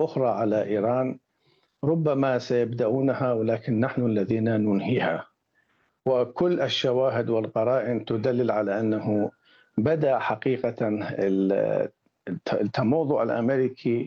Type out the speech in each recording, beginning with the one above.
أخرى على إيران ربما سيبدأونها، ولكن نحن الذين ننهيها. وكل الشواهد والقرائن تدلل على أنه بدأ حقيقة التموضع الأمريكي،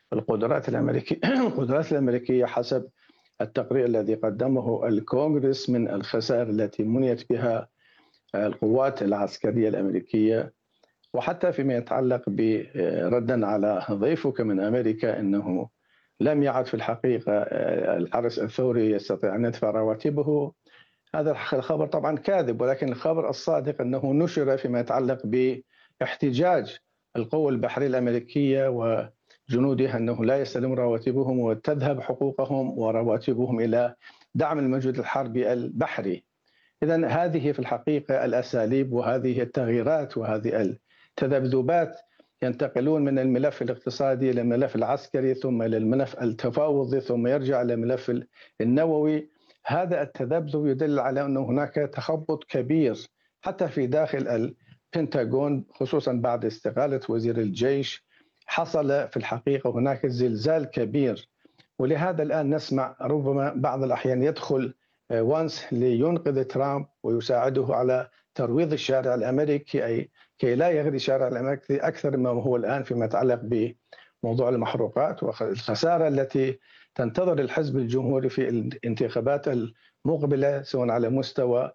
القدرات الأمريكية حسب التقرير الذي قدمه الكونغرس من الخسائر التي منيت بها القوات العسكرية الأمريكية. وحتى فيما يتعلق بردا على ضيفك من أمريكا، أنه لم يعد في الحقيقة الحرس الثوري يستطيع أن يدفع رواتبه، هذا الخبر طبعا كاذب. ولكن الخبر الصادق أنه نشر فيما يتعلق باحتجاج القوى البحرية الأمريكية وجنودها أنه لا يستلم رواتبهم وتذهب حقوقهم ورواتبهم إلى دعم المجهود الحربي البحري. إذن هذه في الحقيقة الأساليب وهذه التغييرات وهذه التذبذبات، ينتقلون من الملف الاقتصادي إلى الملف العسكري، ثم إلى الملف التفاوضي، ثم يرجع إلى الملف النووي. هذا التذبذب يدل على أن هناك تخبط كبير حتى في داخل البنتاغون، خصوصا بعد استقالة وزير الجيش. حصل في الحقيقة هناك زلزال كبير، ولهذا الآن نسمع ربما بعض الأحيان يدخل وانس لينقذ ترامب ويساعده على ترويض الشارع الأمريكي، أي كي لا يغري الشارع الأمريكي أكثر مما هو الآن فيما يتعلق بموضوع المحروقات والخسارة التي تنتظر الحزب الجمهوري في الانتخابات المقبلة، سواء على مستوى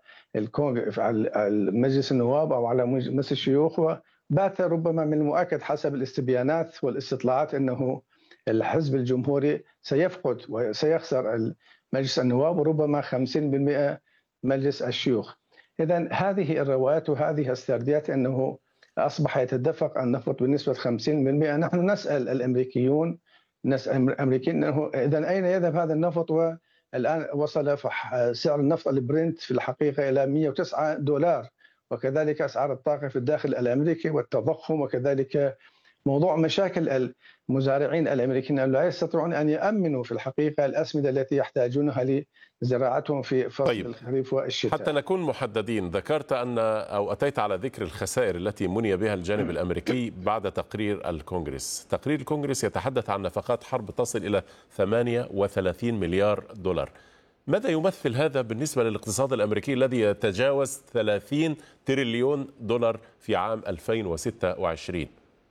مجلس النواب أو على مجلس الشيوخ. وبات ربما من المؤكد حسب الاستبيانات والاستطلاعات أنه الحزب الجمهوري سيفقد وسيخسر مجلس النواب وربما 50% مجلس الشيوخ. إذن هذه الروايات وهذه السرديات أنه أصبح يتدفق النفط بنسبة 50%. نحن نسأل الأمريكيين أنه إذن أين يذهب هذا النفط؟ والآن وصل سعر النفط البرنت في الحقيقة إلى $109، وكذلك أسعار الطاقة في الداخل الأمريكي والتضخم، وكذلك موضوع مشاكل المزارعين الأمريكيين لا يستطيعون أن يأمنوا في الحقيقة الأسمدة التي يحتاجونها لزراعتهم في فصل الخريف والشتاء. حتى نكون محددين، ذكرت أو أتيت على ذكر الخسائر التي مني بها الجانب الأمريكي بعد تقرير الكونغرس. تقرير الكونغرس يتحدث عن نفقات حرب تصل إلى 38 مليار دولار. ماذا يمثل هذا بالنسبة للاقتصاد الأمريكي الذي يتجاوز 30 تريليون دولار في عام 2026؟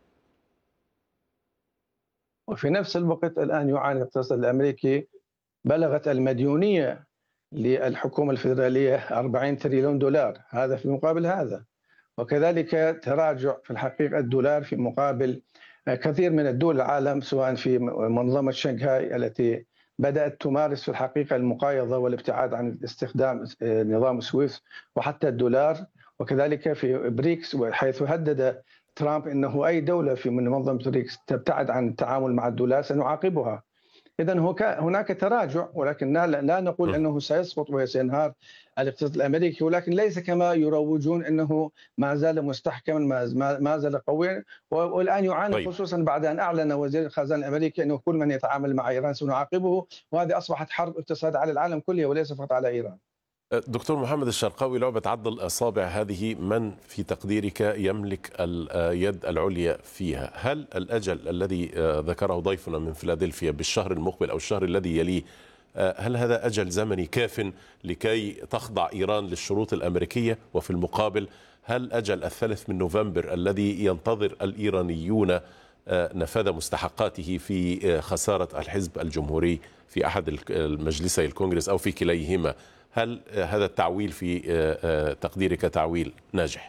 وفي نفس الوقت الآن يعاني الاقتصاد الأمريكي، بلغت المديونية للحكومة الفيدرالية 40 تريليون دولار، هذا في مقابل هذا. وكذلك تراجع في الحقيقة الدولار في مقابل كثير من الدول العالم، سواء في منظمة شنغهاي التي بدأت تمارس في الحقيقة المقايضة والابتعاد عن استخدام نظام سويفت، وحتى الدولار، وكذلك في بريكس، حيث هدد ترامب أنه أي دولة في منظمة بريكس تبتعد عن التعامل مع الدولار سنعاقبها. إذن هناك تراجع، ولكن لا نقول أنه سيسقط وسينهار الاقتصاد الأمريكي، ولكن ليس كما يروجون أنه ما زال مستحكما، ما زال قويا. والآن يعاني خصوصا بعد أن أعلن وزير الخزانة الأمريكي أنه كل من يتعامل مع إيران سنعاقبه، وهذه أصبحت حرب اقتصاد على العالم كله وليس فقط على إيران. دكتور محمد الشرقاوي، لعبة عض الأصابع هذه من في تقديرك يملك اليد العليا فيها؟ هل الأجل الذي ذكره ضيفنا من فيلادلفيا بالشهر المقبل أو الشهر الذي يليه، هل هذا أجل زمني كاف لكي تخضع إيران للشروط الأمريكية؟ وفي المقابل هل أجل 3 نوفمبر الذي ينتظر الإيرانيون نفاذ مستحقاته في خسارة الحزب الجمهوري في أحد المجلسي الكونغرس أو في كليهما، هل هذا التعويل في تقديرك تعويل ناجح؟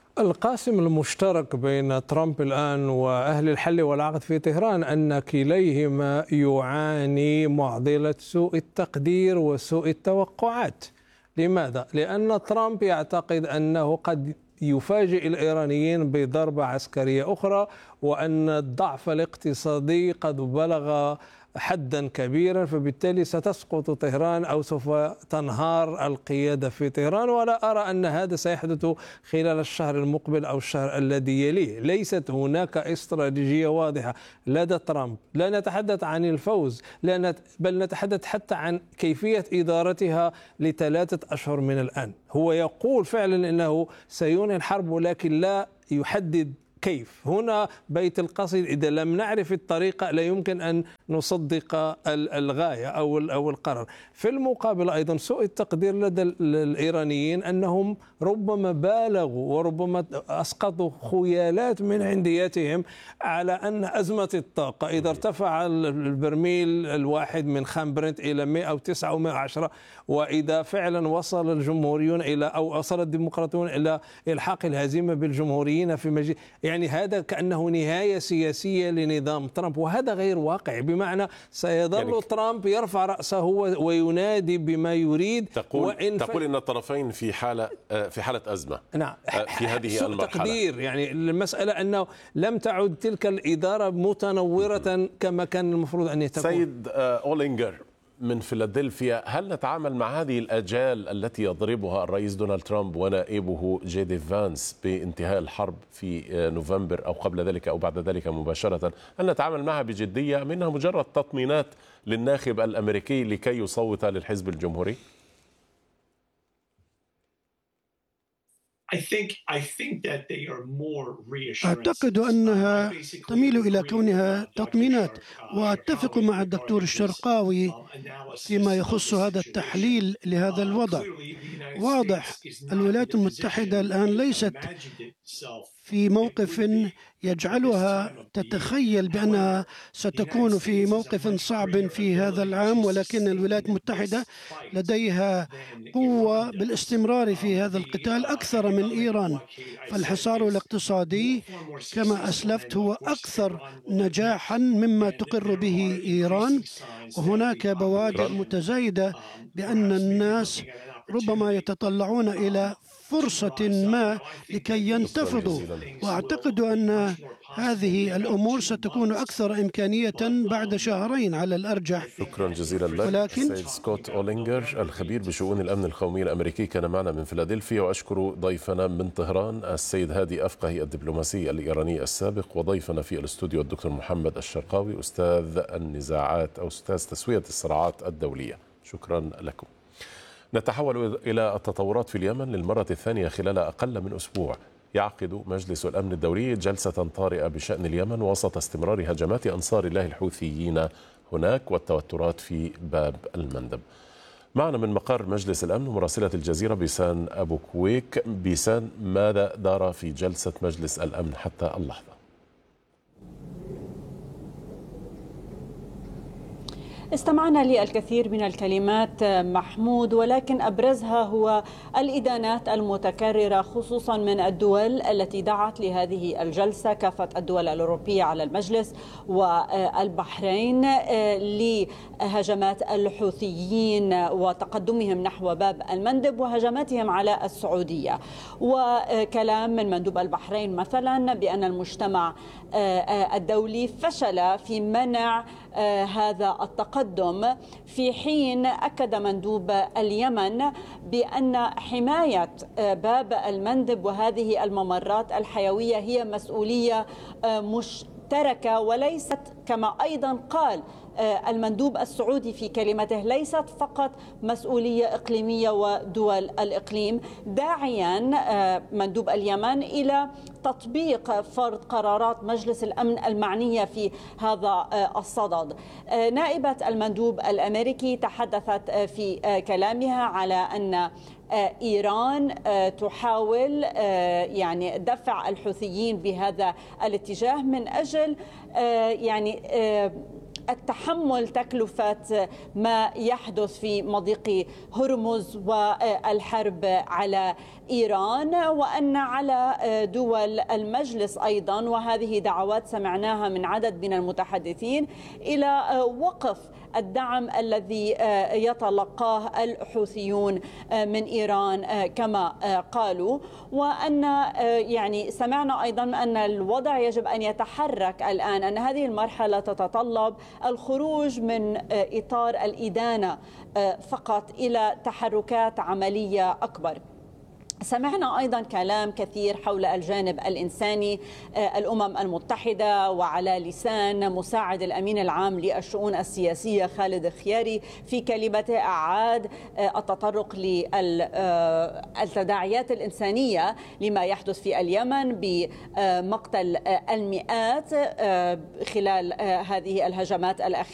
القاسم المشترك بين ترامب الآن وأهل الحل والعقد في طهران أن كليهما يعاني معضلة سوء التقدير وسوء التوقعات. لماذا؟ لأن ترامب يعتقد أنه قد يفاجئ الإيرانيين بضربة عسكرية أخرى، وأن الضعف الاقتصادي قد بلغ حدا كبيرا، فبالتالي ستسقط طهران أو سوف تنهار القيادة في طهران. ولا أرى أن هذا سيحدث خلال الشهر المقبل أو الشهر الذي يليه. ليست هناك استراتيجية واضحة لدى ترامب، لا نتحدث عن الفوز، بل نتحدث حتى عن كيفية إدارتها ل3 أشهر من الآن. هو يقول فعلا أنه سينهي الحرب، ولكن لا يحدد كيف؟ هنا بيت القصيد. إذا لم نعرف الطريقة لا يمكن أن نصدق الغاية أو القرار. في المقابل أيضا سوء التقدير لدى الإيرانيين أنهم ربما بالغوا وربما أسقطوا خيالات من عنديتهم على أن أزمة الطاقة إذا ارتفع البرميل الواحد من خام برنت إلى 109 أو 110، وإذا فعلا وصل الجمهوريون إلى أو وصل الديمقراطيون إلى إلحاق الهزيمة بالجمهوريين في مجلس، يعني هذا كأنه نهاية سياسية لنظام ترامب، وهذا غير واقع. بمعنى سيظل يعني ترامب يرفع رأسه وينادي بما يريد. تقول إن الطرفين في حالة أزمة. نعم، في هذه المرحلة. تقدير يعني المسألة أنه لم تعد تلك الإدارة متنورة كما كان المفروض أن تكون. سيد أولينجر من فيلادلفيا، هل نتعامل مع هذه الآجال التي يضربها الرئيس دونالد ترامب ونائبه جي دي فانس بانتهاء الحرب في نوفمبر أو قبل ذلك أو بعد ذلك مباشرة، هل نتعامل معها بجدية أم إنها مجرد تطمينات للناخب الأمريكي لكي يصوت للحزب الجمهوري؟ أعتقد أنها تميل إلى كونها تطمينات، وأتفق مع الدكتور الشرقاوي فيما يخص هذا التحليل لهذا الوضع. واضح الولايات المتحدة الآن ليست في موقف يجعلها تتخيل بأنها ستكون في موقف صعب في هذا العام، ولكن الولايات المتحدة لديها قوة بالاستمرار في هذا القتال أكثر من إيران. فالحصار الاقتصادي كما أسلفت هو أكثر نجاحا مما تقر به إيران، وهناك بوادر متزايدة بأن الناس ربما يتطلعون إلى فرصة ما لكي ينتفضوا، وأعتقد أن هذه الأمور ستكون أكثر إمكانية بعد شهرين على الأرجح. شكرا جزيلا لك سيد سكوت أولينجر الخبير بشؤون الأمن القومي الأمريكي، كان معنا من فيلادلفيا. وأشكر ضيفنا من طهران السيد هادي أفقهي الدبلوماسي الإيراني السابق، وضيفنا في الاستوديو الدكتور محمد الشرقاوي أستاذ النزاعات أو أستاذ تسوية الصراعات الدولية. شكرا لكم. نتحول إلى التطورات في اليمن. للمرة الثانية خلال أقل من أسبوع يعقد مجلس الأمن الدولي جلسة طارئة بشأن اليمن وسط استمرار هجمات أنصار الله الحوثيين هناك والتوترات في باب المندب. معنا من مقر مجلس الأمن مراسلة الجزيرة بيسان أبو كويك. بيسان، ماذا دار في جلسة مجلس الأمن حتى اللحظة؟ استمعنا للكثير من الكلمات محمود، ولكن أبرزها هو الإدانات المتكررة خصوصا من الدول التي دعت لهذه الجلسة، كافة الدول الأوروبية على المجلس والبحرين، لهجمات الحوثيين وتقدمهم نحو باب المندب وهجماتهم على السعودية. وكلام من مندوب البحرين مثلا بأن المجتمع الدولي فشل في منع هذا التقدم، في حين أكد مندوب اليمن بأن حماية باب المندب وهذه الممرات الحيوية هي مسؤولية مشتركة، وليست كما أيضا قال المندوب السعودي في كلمته ليست فقط مسؤولية إقليمية ودول الإقليم، داعيا مندوب اليمن إلى تطبيق فرض قرارات مجلس الأمن المعنية في هذا الصدد. نائبة المندوب الأمريكي تحدثت في كلامها على أن إيران تحاول يعني دفع الحوثيين بهذا الاتجاه من أجل يعني التحمل تكلفة ما يحدث في مضيق هرمز والحرب على إيران، وأن على دول المجلس أيضا، وهذه دعوات سمعناها من عدد من المتحدثين، إلى وقف الدعم الذي يتلقاه الحوثيون من إيران كما قالوا، وأن يعني سمعنا أيضا أن الوضع يجب أن يتحرك الآن، أن هذه المرحلة تتطلب الخروج من إطار الإدانة فقط إلى تحركات عملية أكبر. سمعنا أيضا كلام كثير حول الجانب الإنساني. الأمم المتحدة وعلى لسان مساعد الأمين العام للشؤون السياسية خالد خياري في كلمته أعاد التطرق للتداعيات الإنسانية لما يحدث في اليمن بمقتل المئات خلال هذه الهجمات الأخيرة.